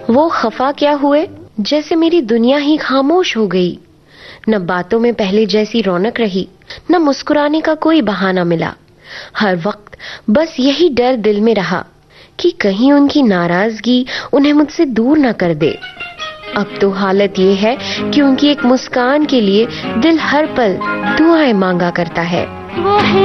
वो खफा क्या हुए, जैसे मेरी दुनिया ही खामोश हो गई। न बातों में पहले जैसी रौनक रही, न मुस्कुराने का कोई बहाना मिला। हर वक्त बस यही डर दिल में रहा कि कहीं उनकी नाराजगी उन्हें मुझसे दूर न कर दे। अब तो हालत ये है कि उनकी एक मुस्कान के लिए दिल हर पल दुआएं मांगा करता है। वो है